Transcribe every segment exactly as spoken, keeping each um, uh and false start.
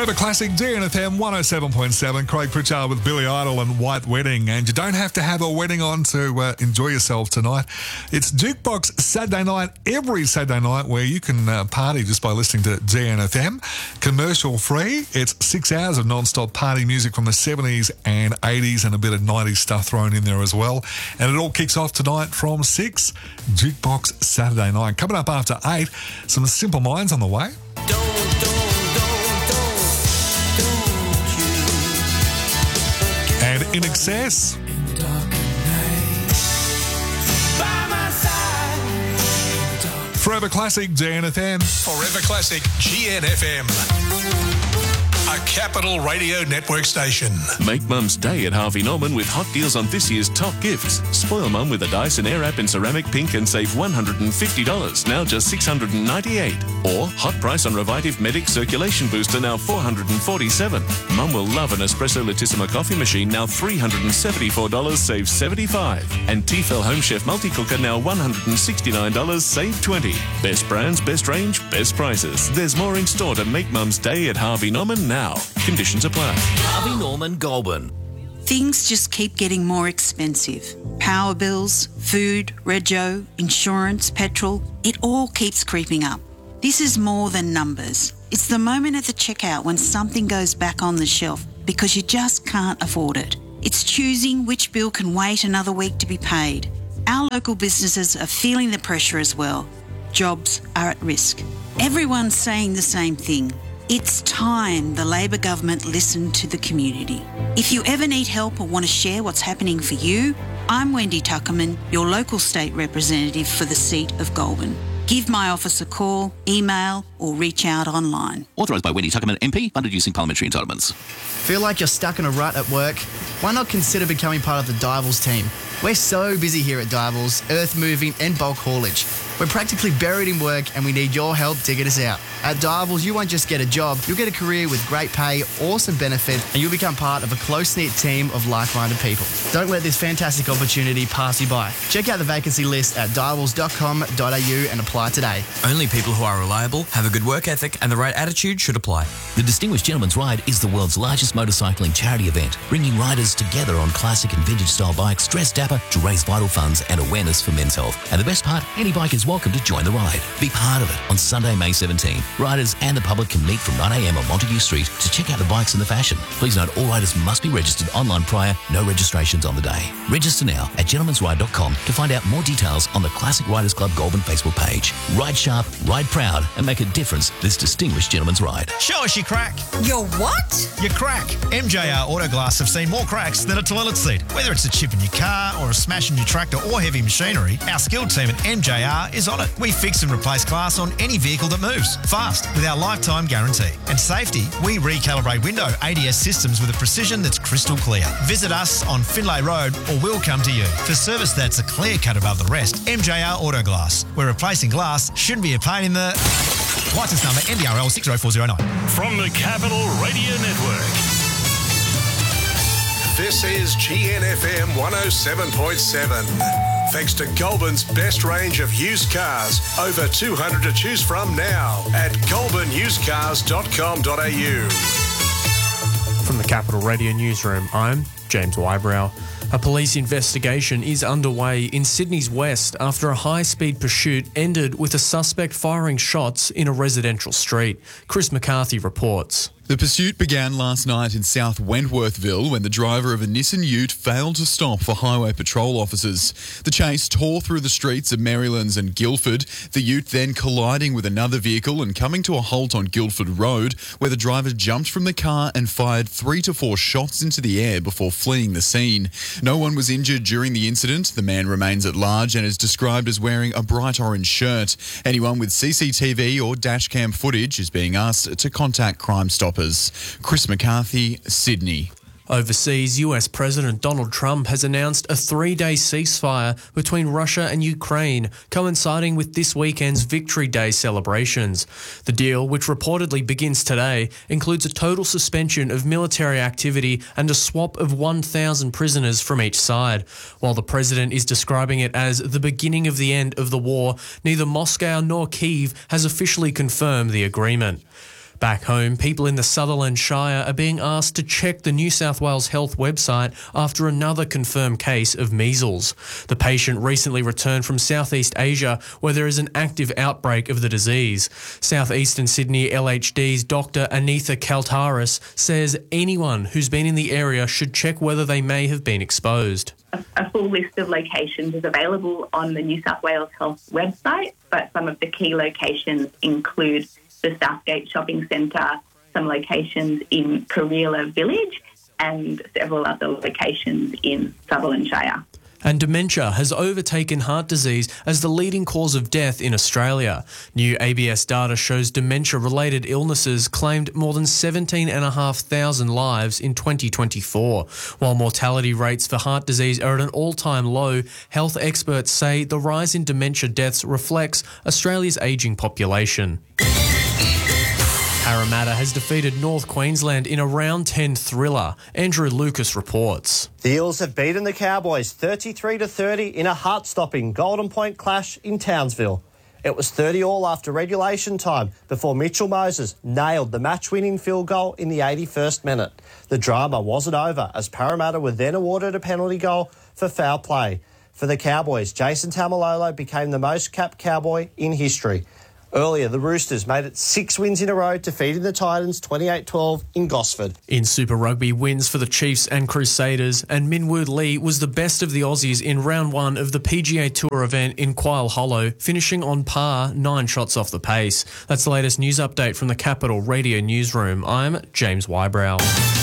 Forever Classic, D N F M one oh seven point seven. Craig Pritchard with Billy Idol and White Wedding. And you don't have to have a wedding on to uh, enjoy yourself tonight. It's Jukebox Saturday night, every Saturday night, where you can uh, party just by listening to D N F M. Commercial free. It's six hours of non-stop party music from the seventies and eighties and a bit of nineties stuff thrown in there as well. And it all kicks off tonight from six. Jukebox Saturday night. Coming up after eight, some Simple Minds on the way. Don't, don't. And In Excess. Forever Classic, G N F M. Forever Classic, G N F M. A Capital Radio Network station. Make Mum's Day at Harvey Norman with hot deals on this year's top gifts. Spoil Mum with a Dyson Airwrap in ceramic pink and save one hundred fifty dollars, now just six hundred ninety-eight dollars. Or hot price on Revitive Medic Circulation Booster, now four hundred forty-seven dollars. Mum will love an Espresso Latissima coffee machine, now three hundred seventy-four dollars, save seventy-five dollars. And Tefal Home Chef Multi-Cooker, now one hundred sixty-nine dollars, save twenty dollars. Best brands, best range, best prices. There's more in store to make Mum's Day at Harvey Norman now. Conditions apply. Harvey Norman Goulburn. Things just keep getting more expensive. Power bills, food, rego, insurance, petrol, it all keeps creeping up. This is more than numbers. It's the moment at the checkout when something goes back on the shelf because you just can't afford it. It's choosing which bill can wait another week to be paid. Our local businesses are feeling the pressure as well. Jobs are at risk. Everyone's saying the same thing. It's time the Labor government listened to the community. If you ever need help or want to share what's happening for you, I'm Wendy Tuckerman, your local state representative for the seat of Goulburn. Give my office a call, email or reach out online. Authorised by Wendy Tuckerman M P, funded using parliamentary entitlements. Feel like you're stuck in a rut at work? Why not consider becoming part of the Divals team? We're so busy here at Divals, earth moving and bulk haulage. We're practically buried in work and we need your help to get us out. At Divals, you won't just get a job, you'll get a career with great pay, awesome benefits, and you'll become part of a close-knit team of like-minded people. Don't let this fantastic opportunity pass you by. Check out the vacancy list at divals dot com dot a u and apply today. Only people who are reliable, have a good work ethic, and the right attitude should apply. The Distinguished Gentleman's Ride is the world's largest motorcycling charity event, bringing riders together on classic and vintage-style bikes dressed dapper to raise vital funds and awareness for men's health. And the best part, any bike is welcome to join the ride. Be part of it on Sunday, May seventeenth. Riders and the public can meet from nine a m on Montague Street to check out the bikes and the fashion. Please note all riders must be registered online prior, no registrations on the day. Register now at gentleman's ride dot com to find out more details on the Classic Riders Club Goulburn Facebook page. Ride sharp, ride proud, and make a difference this Distinguished Gentleman's Ride. Show us your crack. Your what? Your crack. M J R Autoglass have seen more cracks than a toilet seat. Whether it's a chip in your car or a smash in your tractor or heavy machinery, our skilled team at M J R is on it. We fix and replace glass on any vehicle that moves, fast, with our lifetime guarantee. And safety, we recalibrate window A D S systems with a precision that's crystal clear. Visit us on Finlay Road or we'll come to you. For service that's a clear cut above the rest, M J R Autoglass, where replacing glass shouldn't be a pain in the... Licence number N D R L six oh four oh nine. From the Capital Radio Network, this is G N F M one oh seven point seven. Thanks to Goulburn's best range of used cars, over two hundred to choose from now at goulburn used cars dot com dot a u. From the Capital Radio Newsroom, I'm James Wybrow. A police investigation is underway in Sydney's west after a high-speed pursuit ended with a suspect firing shots in a residential street. Chris McCarthy reports. The pursuit began last night in South Wentworthville when the driver of a Nissan Ute failed to stop for highway patrol officers. The chase tore through the streets of Marylands and Guildford, the Ute then colliding with another vehicle and coming to a halt on Guildford Road, where the driver jumped from the car and fired three to four shots into the air before fleeing the scene. No one was injured during the incident. The man remains at large and is described as wearing a bright orange shirt. Anyone with C C T V or dashcam footage is being asked to contact Crime Stoppers. Chris McCarthy, Sydney. Overseas, U S President Donald Trump has announced a three-day ceasefire between Russia and Ukraine, coinciding with this weekend's Victory Day celebrations. The deal, which reportedly begins today, includes a total suspension of military activity and a swap of one thousand prisoners from each side. While the president is describing it as the beginning of the end of the war, neither Moscow nor Kyiv has officially confirmed the agreement. Back home, people in the Sutherland Shire are being asked to check the New South Wales Health website after another confirmed case of measles. The patient recently returned from Southeast Asia, where there is an active outbreak of the disease. Southeastern Sydney L H D's Doctor Anitha Kaltaris says anyone who's been in the area should check whether they may have been exposed. A, a full list of locations is available on the New South Wales Health website, but some of the key locations include the Southgate Shopping Centre, some locations in Kareela Village, and several other locations in Sutherland Shire. And dementia has overtaken heart disease as the leading cause of death in Australia. New A B S data shows dementia-related illnesses claimed more than seventeen thousand five hundred lives in twenty twenty-four. While mortality rates for heart disease are at an all-time low, health experts say the rise in dementia deaths reflects Australia's ageing population. Parramatta has defeated North Queensland in a round ten thriller. Andrew Lucas reports. The Eels have beaten the Cowboys thirty-three to thirty in a heart-stopping Golden Point clash in Townsville. It was thirty all after regulation time before Mitchell Moses nailed the match-winning field goal in the eighty-first minute. The drama wasn't over as Parramatta were then awarded a penalty goal for foul play. For the Cowboys, Jason Tamalolo became the most capped Cowboy in history. Earlier, the Roosters made it six wins in a row, defeating the Titans twenty-eight twelve in Gosford. In Super Rugby, wins for the Chiefs and Crusaders, and Minwoo Lee was the best of the Aussies in round one of the P G A Tour event in Quail Hollow, finishing on par, nine shots off the pace. That's the latest news update from the Capital Radio Newsroom. I'm James Wybrow.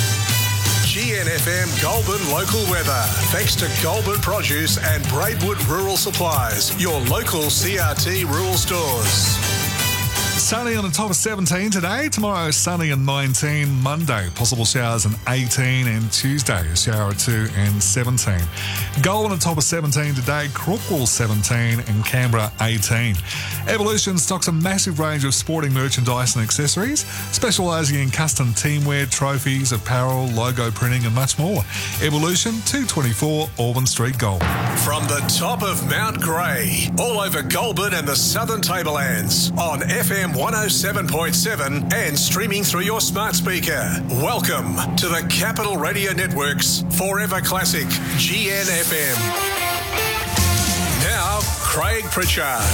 G N F M Goulburn local weather. Thanks to Goulburn Produce and Braidwood Rural Supplies, your local C R T rural stores. Sunny on the top of seventeen today. Tomorrow, sunny and nineteen. Monday, possible showers and eighteen. And Tuesday, a shower or two and seventeen. Goulburn on the top of seventeen today. Crookwell seventeen and Canberra eighteen. Evolution stocks a massive range of sporting merchandise and accessories, specialising in custom teamwear, trophies, apparel, logo printing and much more. Evolution, two twenty-four Auburn Street, Goulburn. From the top of Mount Grey, all over Goulburn and the Southern Tablelands, on F M one oh seven point seven and streaming through your smart speaker. Welcome to the Capital Radio Network's Forever Classic G N F M. Now, Craig Pritchard.